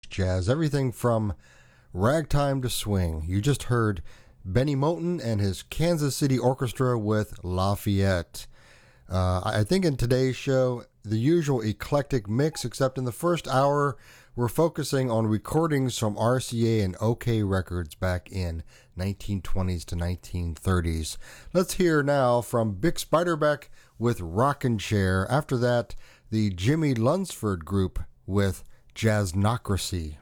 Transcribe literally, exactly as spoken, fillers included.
jazz, everything from ragtime to swing. You just heard Benny Moten and his Kansas City Orchestra with Lafayette. Uh, I think in today's show, the usual eclectic mix, except in the first hour, we're focusing on recordings from R C A and OK Records back in nineteen twenties to nineteen thirties. Let's hear now from Bix Beiderbecke with Rockin' Chair. After that, the Jimmy Lunsford Group with Jazznocracy.